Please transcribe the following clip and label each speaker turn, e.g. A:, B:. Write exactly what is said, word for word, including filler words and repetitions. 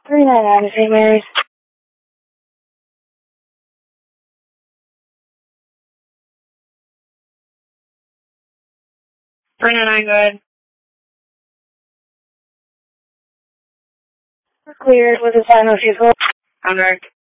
A: three nine nine, Saint Mary's. three nine nine, go ahead. We're cleared with a sign of vehicle. Contact.